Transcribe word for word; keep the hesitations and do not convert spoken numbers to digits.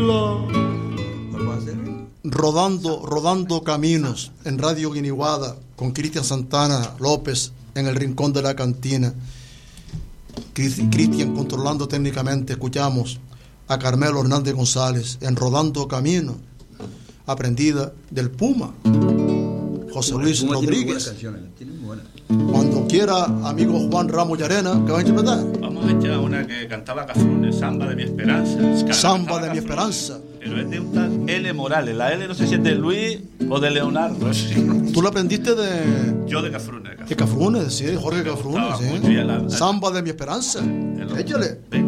isla. Rodando, rodando caminos en Radio Guiniguada con Cristian Santana López en el rincón de la cantina. Cristian controlando técnicamente. Escuchamos a Carmelo Hernández González en Rodando Caminos, aprendida del Puma José Luis Puma Rodríguez. Tiene buenas canciones, tiene buenas. Cuando quiera, amigo Juan Ramos Llarena, ¿qué va a interpretar? Vamos a echar una que cantaba Cafrune, Samba de mi Esperanza. Samba de mi Esperanza. Pero es de un tal L. Morales. La L no sé si es de Luis o de Leonardo. ¿Tú la aprendiste de...? Yo de Cafrune. De Cafrune, sí, Jorge Cafrune, sí. La, Samba de mi Esperanza. el, Échale. Venga.